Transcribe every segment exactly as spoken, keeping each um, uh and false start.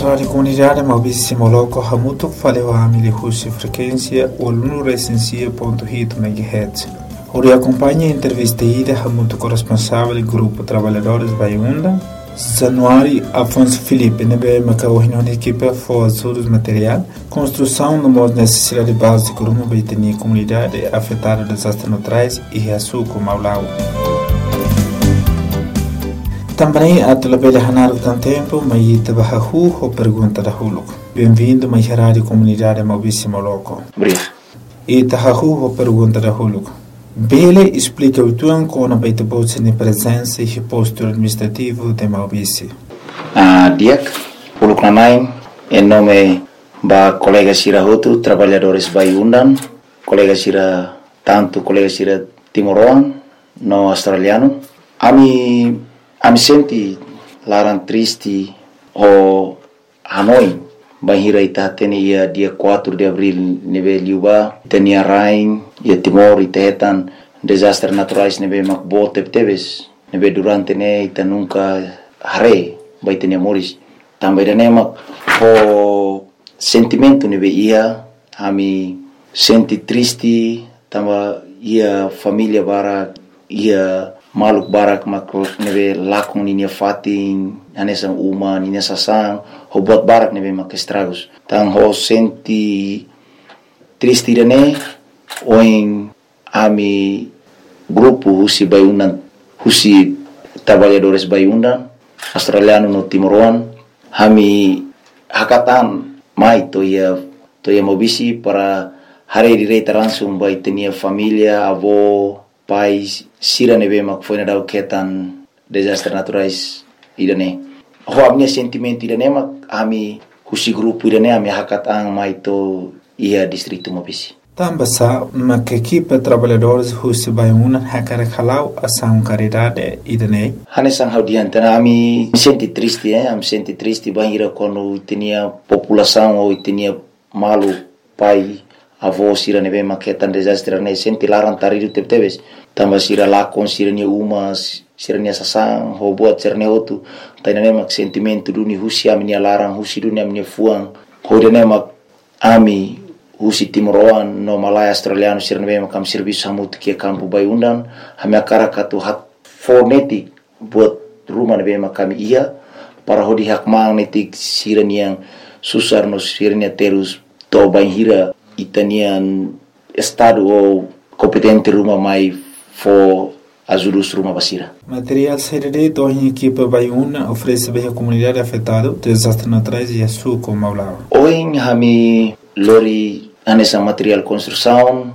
Rádio Comunidade Maurício Simoloco Hamuto faleu a Amília Russi frequência o aluno recensia ponto oito megahertz. Ori acompanha a entrevista ida Hamuto corresponsável do Grupo Trabalhadores Baiunda, Januário Afonso Felipe, nebe macau reunião equipa for ajudos material, construção de uma necessidade básica de uma baitania comunidade afetada por desastres naturais e reaçuco Maulau. Também a telebele hanar o tempo, mas ita bahahu ou pergunta da huluco. Bem-vindo mais rádio comunidade Maurício Moloco. Obrigado. Ita hahu ou pergunta da huluco. Bele explica o tuan com a baita bolsa de presença e posto administrativo de Maurício. Ah, diak, huluco nanai, em nome ba colega Sira Hotu, trabalhadores Baiundan, colega Sira tanto colega Sira Timoroan, no australiano. Ami Ami senti larang triste o Hanoi bahira ita tenia dia quatro de abril neve liuba tenia rain e Timor itetan desastres naturais neve makbote teves neve durante ne ita nunca hare bai tenia moris também dane mak o sentimento neve ia ami senti triste tamba ia família bara ia maluk barak makro neve lakon ninia fatin anesa uma ninia sasang ho buat barak neve mak estragos tang ho senti triste dane oin ami grupo husi Baiundan husi trabalhadores Baiundan australiano no Timoroan hami hakatan mai to ia to ia mobisi para hari direita langsung bai tenia família avó pais sira neve mak foi na dau ketan desastres naturais idane ho amnia sentimento idane mak ami husi grupo idane ami hakatang mai to ia distrito Mobisi tambasa mak equipa trabalhadores husi Baiundan hakara khalau asam caridade idane hane sang haudiante ami senti triste eh am senti triste bahira quando tinha população ou tinha malu pai avó sira neve mak ketan desastres ne senti larang taridu tebes tamba sira lakon sira ni uma sira ni sasang ho buat sira ne otu tainane mak sentimento duni husi ami ni larang husi duni ami fuang ho dene mak ami husi Timoroan no Malaya australiano sira neve mak am serviço hamut ke campo Baiundan hami akara katu hat fonetik buat rumah neve mak kami ia para ho di hak magnetik sira ni yang susar no sira ni terus to banhira itanian estado ou competente rumah mai for ajudos rumah basira. Material serede to em equipa Baiundan oferece bem a comunidade afetada desastres naturais e açúcar como Maulau. Hoje hami lori anessa material construção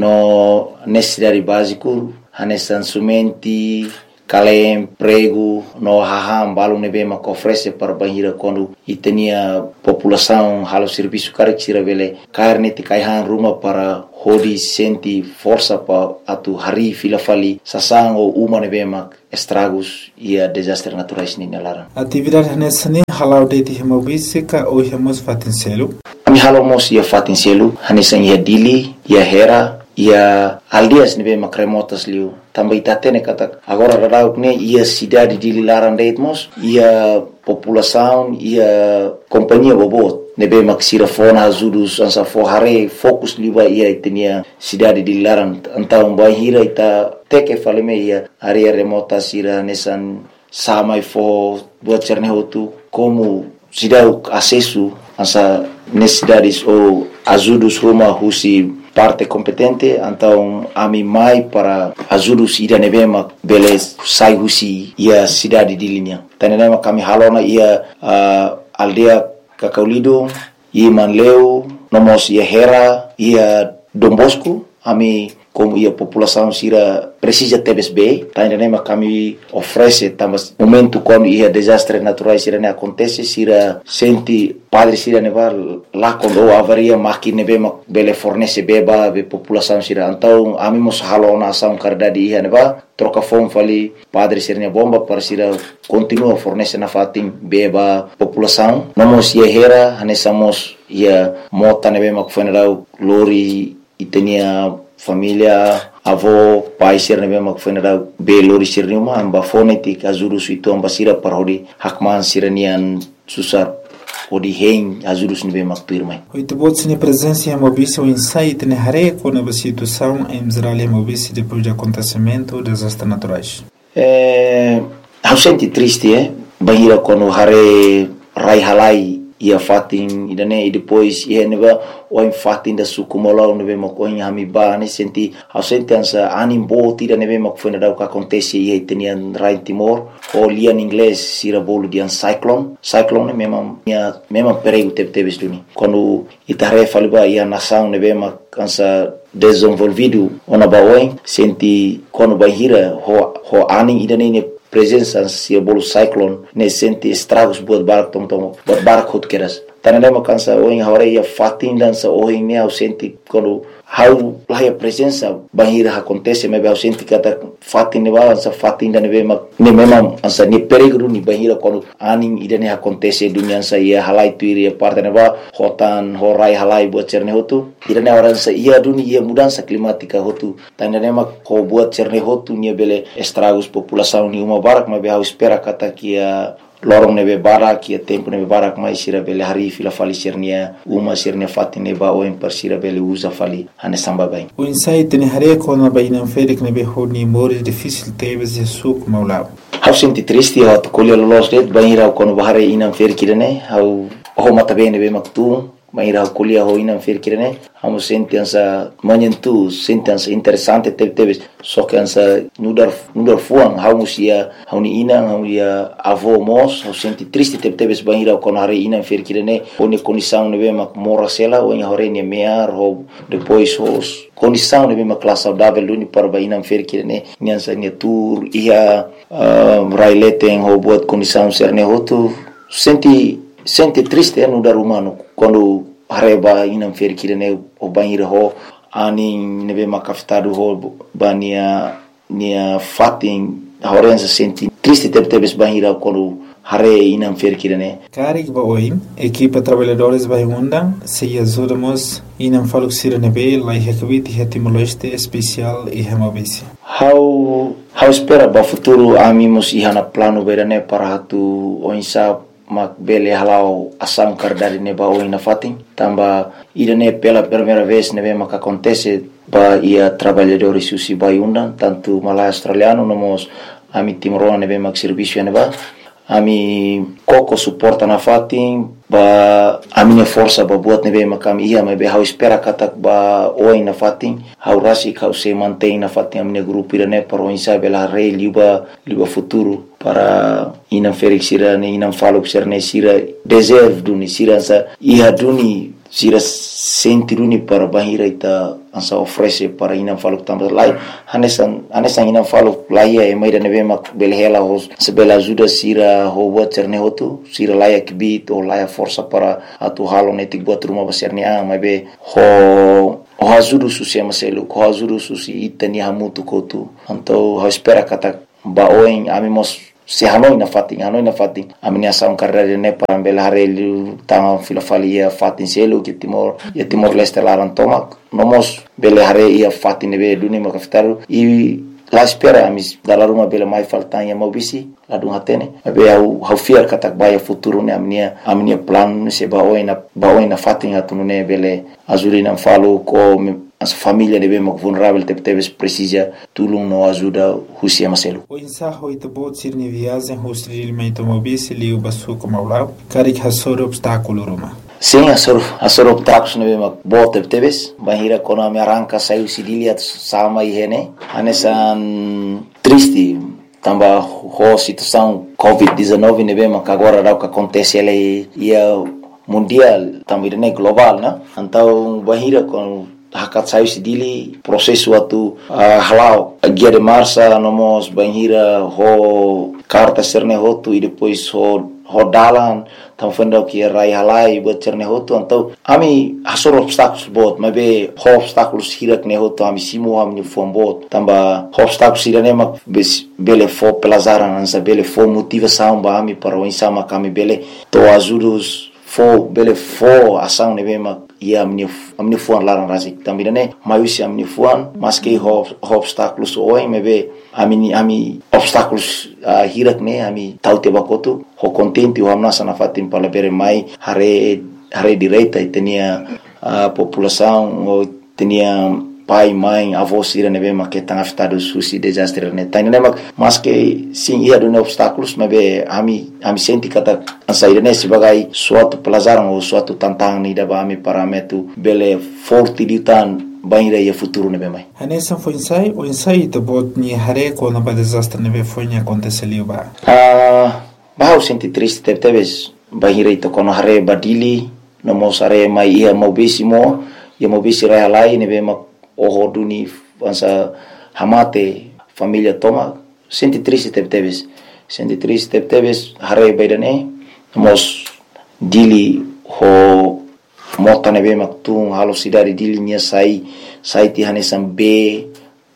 no necessidade básico anessa sumenti kalem prego no haham balum nebe mak oferece para banhira quando itenia população halo serviço karek sira vele carne ti kaihan rumah para hodi senti força pa atu hari fila fali sasang ou uma nebe mak estragos ia desastres naturais ni nalara atividade nessa nem halau de ti Maurício ka o hemos fatincelo ami halo mos ia fatincelo hanesa ia dili ia hera ia aldias nebe mak remotas liu também tatene kata agora radauk ne ia cidade de Lilaran Deitmos ia população ia companhia bobot nebe mak sira fona ajudos ansa forhare fokus liwa ia tenia cidade de Lilaran então bahira ita teke faleme ia area remota sira nesan samai fo buat cerne hotu como cidade acesso ansa necessidades ou ajudos rumah husi parte competente então ami mai para ajudos ida nevema beles sai husi ia cidade de linha tanema kami halona ia uh, aldea Kakaulido ia Manleu nomos ia Hera ia Dombosco ami como ia população sira precisa tebes bem tanema kami oferece também momento quando ia desastres naturais sira ne acontece sira senti padre sira neva lá quando avaria máquina neva bele fornece beba be população sira então ami mos halona asam caridade ia neva troca fome fali padre sira ne bomba para sira continua fornece na fatim beba população nomos ia hera hanesamos ia mota neva mak funeral lori itenia família avó pai sir nebe mak funeral be lori sir numa amba fonetik azuru suito amba sira parodi hakman siranian susar o di hen ajudos ni be makpirmai. Oito bots ni presença em Mobice o insight ne hare com a situação em Israel e Mobice depois do acontecimento dos desastres naturais. É, eu senti triste, eh? Bahira quando hare rai halai ia fatin idane e depois ia neba o em fatin da sukumola nebe makoin hami ba ne senti eu senti ansa anim bot ida nebe makfuna da o que acontece ia tenian rai Timor o lia em inglês sira bolo dian cyclone cyclone mesmo minha mesmo perigo teve teve stuni quando itare faliba ia nação nebe makansa desenvolvido ona baoin senti quando bahira ho ho aning idane ne presença se bolo cyclone ne senti estragos buat barak tom tom buat barak hot keras tanale makansa o em hore ia fatin dança o em ne senti quando how lá a presença bahira acontece mas eu senti que tá fatin ne balança fatin da ne be ne memang ansa ne perigo ni bahira quando aning ida ne acontece dunia sa ia halai tuiri parte ne ba hotan horai halai buat cerne hotu ida ne orang sa ia dunia ia mudança climática hotu tanale mak ko buat cerne hotu ni bele estragos população ni uma barak mas eu espera kata que a lorong nebe barak ia tempo nebe barak mai sira bele hari fila fali sirnia uma sirnia fatin neba o em persira bele usa fali ane samba bem o insight ne hare com a baina ferik nebe honi mores difícil teves e suk maulao eu senti triste eu colher los det bahira quando bahare inam ferkirene eu o mata bem nebe maktu bahira colher ho inam ferkirene amo senti ansa manyentu senti ansa interessante teve teve só que ansa nudar nudar fuang hau musia hau ni ina hau ia avô mos eu senti triste teve teve bahira quando hare inam ferkirene oni condição nebe mak mora sela o em hore ne mear ho depois os condição nebe mak classe saudável uni para bahina ferkirene nyansa ne tour ia raileten ho buat condição serne hotu senti senti triste no dar humano quando hareba inam ferkirene o banheiro ho ani nebe makafitado ho bania nia fatin horenza senti triste teve teve banheiro quando hare inam ferkirene Karik ba oi equipa trabalhadores vai undang se ajudamos inam faluxira nebe lai hekvit hetimoleste especial e hemabisi how how espera ba futuro amimos ihana plano berane para hatu oinsa mak bele halau asam kardari ne ba oina fatin tamba idane pela primeira vez nebe mak acontece ba ia trabalhadores susi vai undan tanto malai australiano nomos ami timorona nebe mak serviço ne ba ami koko suporta na fatin ba amine força ba buat nebe makam ia me be hau espera katak ba oi na fatin hau rasi kau se mantém na fatin amine grupo irane para o insa bela rei liba liba futuro para inam felix sira ne inam falo serne sira deserve duni sira sa ia duni sira sentiruni para bahira ita ansa oferece para inam falo tambah lai hanesan hanesan inam falo lai e mai da nebe mak belhela hos sebela ajuda sira ho buat cerne hotu sira lai kibit o lai força para atu halo netik buat rumah besarnya ah mai be ho o ajuda susi amaselu ko ajuda susi itani hamutu kotu anto ho espera kata ba oin amimos se hanoi na fatin hanoi na fatin amini asam karere ne para bela harelu tanga filofalia fatin selo que timor e timor leste laran tomak nomos bela hare ia fatin be duni makaftaru e la espera amis dalla ruma bela mai faltan ya mobisi la dun hatene be au hau fiar katak baya futuro ne amnia amnia plan se ba oina ba oina fatin atunune bele azurina falo ko as família de bem vulnerável teve teve precisa tulum no ajuda husia maselo o insaho ito bot sirni viagem hostri limento mobisi liu basu como lá carik hasor obstáculo roma sim asor asor obstáculos ne bem bot teve teve bahira quando a me arranca saiu sidilia sama e hene anesan triste tamba ho situação covid dezenove ne bem que agora dá o que acontece ele ia mundial também ne global né então bahira com hakat sayu sidili prosesu atu uh, halau guia de marcha nomos banhira ho carta serne hotu e depois ho ho dalan tam fenda que rai halai buat cerne hotu então ami hasor obstáculos bot mabe ho obstáculos hirak ne hotu ami simu ami fom bot tamba ho obstáculos irane mak bele fo pelazaran ansa bele fo motivação ba ami para o insama kami bele to ajudos fo bele fo ação ne be mak ia amin'ny amin'ny foana laran raha zay tambira ne maiusy amin'ny foana maske obstáculos oin mebe ami ami obstáculos hirak ne ami taute bakotu ho contente o amna sana fatin palabere mai hare hare direita tenia a população o tenia pai, mãe, avô sira nebe make tanga fitado susi desastre ne tani ne mas que sim ia do obstáculos mebe ami ami senti kata ansaire ne sebagai suatu pelajaran ou suatu tantang ni daba ami parametu bele forte ditan banira ia futuro nebe mai Hanessa foi ensaio o ensaio de bot ni hare ko na ba desastre nebe foi ni aconteceu ba ah ba o senti triste teve teves banira ito kono hare badili no mosare mai ia mobisimo ia mobisi rai alai nebe mak o duni ansa hamate família toma senti triste teve teves senti triste teve teves hare baidane mos dili ho mota nebe maktung halo sidari dili nia sai sai ti hanesam be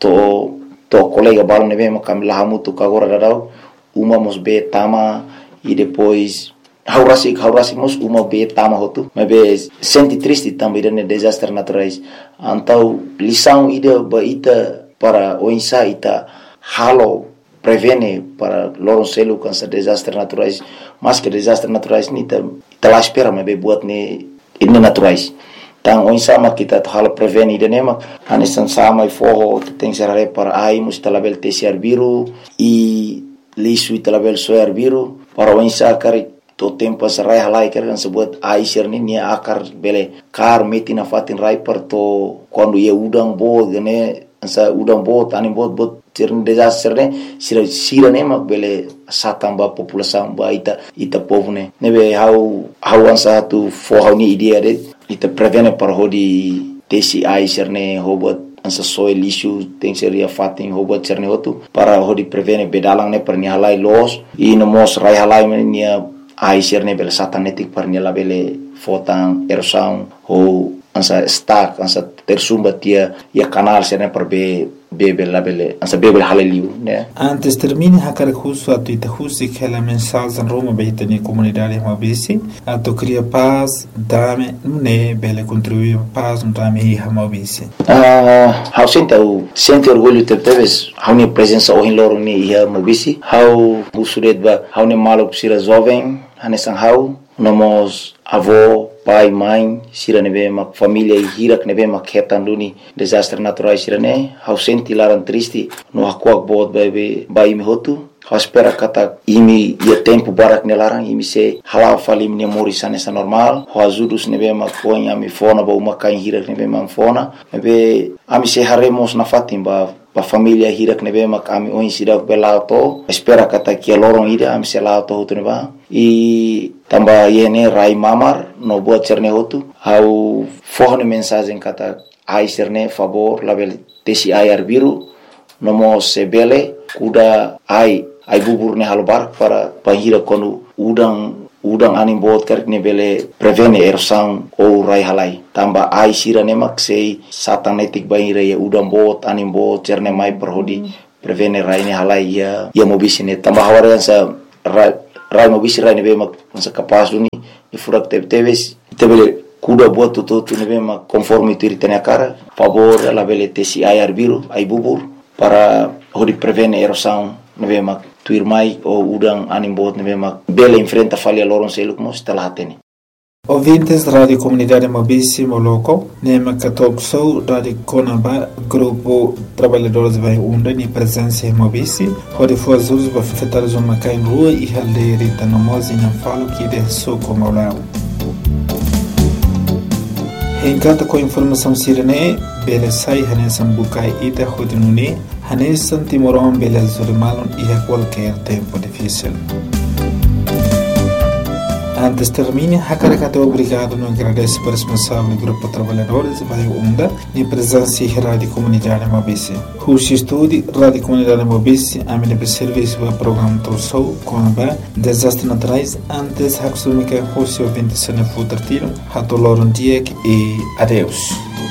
to to colega balo nebe makam lahamutu kagora dadau uma mos be tama e depois haurasi haurasi mos uma be tama hotu mebe senti triste também dane desastre naturais antau lição ida ba ita para o insa ita halo prevene para loron selu cansa desastre naturais mas que desastre naturais ni ta ita la espera mebe buat ne ini naturais tang o insa ma kita halo prevene ida nema anesan sama e forro tem serare para ai mus talabel tesiar biru e lisu talabel soar biru para o insa kari to tempo sarai halai kan sebut aisir ni nia akar bele kar meti na fatin rai per to quando ia udang bo gane sa udang bo tani bot bot tirn desastre ne sira sira ne mak bele satamba população ba ita ita povo ne nebe how how ansa tu for how ni idea de ita prevene par hodi tesi aisir ne hobot ansa soil issue tem seria fatin hobot cerne hotu para hodi prevene bedalang ne per ni halai los e no mos rai halai nia ai serne bele satanetik parnela bele fotan erosão ou ansa stack ansa tersumba tia ia canal serne per be bebe la bele ansa bebe haleliu né antes termine hakar khusu atu ita khusi kela mensagem roma beita ni comunidade mabisi atu cria paz dame ne bele contribuir paz no dame hi mabisi ah how senta o sente orgulho te teves how ni presença o hinloro ni hi mabisi how usuret ba how ni malok sira jovem hanesan how nomos avô pai mãe sira nebe mak família e hirak nebe mak hetan duni desastre naturais sira ne how senti laran triste no hakuak bot bebe bai mi hotu how espera kata imi ia tempo barak nelarang imi se halal falim ne mori sanesa normal how azudus nebe mak ponya mi fona ba uma kain hirak nebe mak fona nebe ami se haremos na fatim ba pa família hirak nebe mak ami oin sidak belauto espera kata kia lorong ida ami se lauto hotu neba e tamba yene rai mamar no buat cerne hotu au forne mensagem kata ai cerne favor label tesi ai arbiru no mo sebele kuda ai ai bubur ne halbar para pahira konu udang udang anim bot kerk ne bele prevene erosão ou rai halai tamba ai sira ne mak sei satanetik bahira ya udang bot anim bot cerne mai perhodi prevene rai ne halai ya ya mobisine tamba hawarian sa rai rai mobisi rai ne be mak sa kapas duni e furak tebe teves tebele kuda buat tutu tu ne be mak conforme tu iritene cara favor la bele tesi ai arbiru ai bubur para hodi prevene erosão ne be mak tuir mai o udang anim bot ne be mak bele enfrenta falha loron seluk mos talatene Ouvintes da Rádio Comunidade Mobisi Moloko, Nema Katok Sou, Rádio Conaba, Grupo Trabalhadores Vai Unda, ni presença em Mobisi, onde foi as usos para afetar os macai em rua e haldeirita no mozi não falo que de soco maulao. Encanta com informação sirene, bele sai hanesan bukai ita hodinuni, hanesan timoron bele zurimalon e a qualquer tempo difícil. Antes termine, Hakarakato obrigado no agradece para o responsável do Grupo Trabalhadores Vai Unda e presença em Rádio Comunidade Mobisi. Rushi Estúdio, Rádio Comunidade Mobisi, a minha serviço para o programa Torsou, com a desastre naturais, antes Haksumika Rushi ouvinte se não for tratado, Hatoloron Diek e adeus.